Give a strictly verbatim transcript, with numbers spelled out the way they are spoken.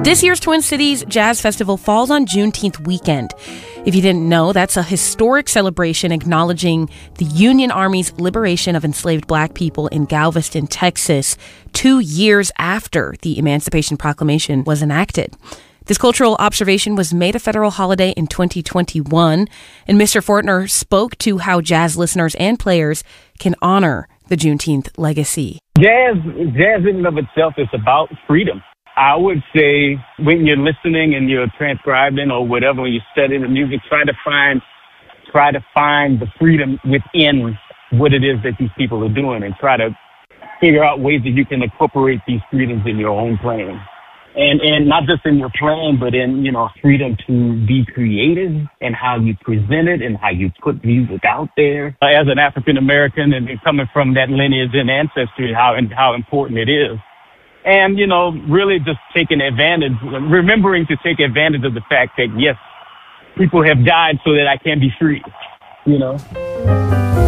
This year's Twin Cities Jazz Festival falls on Juneteenth weekend. If you didn't know, that's a historic celebration acknowledging the Union Army's liberation of enslaved black people in Galveston, Texas, two years after the Emancipation Proclamation was enacted. This cultural observation was made a federal holiday in twenty twenty-one, and Mister Fortner spoke to how jazz listeners and players can honor the Juneteenth legacy. Jazz, jazz in and of itself is about freedom. I would say when you're listening and you're transcribing or whatever, when you're studying the music, try to find, try to find the freedom within what it is that these people are doing, and try to figure out ways that you can incorporate these freedoms in your own playing. And and not just in your playing, but in, you know, freedom to be creative and how you present it and how you put music out there. Uh, as an African American and coming from that lineage and ancestry, how and how important it is. And, you know, really just taking advantage, remembering to take advantage of the fact that, yes, people have died so that I can be free, you know.